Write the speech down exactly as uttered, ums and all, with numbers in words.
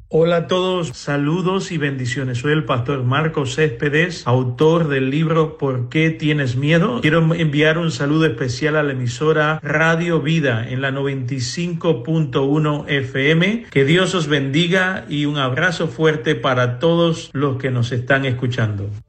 Hola a todos, saludos y bendiciones. Soy el pastor Marcos Céspedes, autor del libro ¿Por qué tienes miedo? Quiero enviar un saludo especial a la emisora Radio Vida en la noventa y cinco punto uno F M. Que Dios os bendiga y un abrazo fuerte para todos los que nos están escuchando.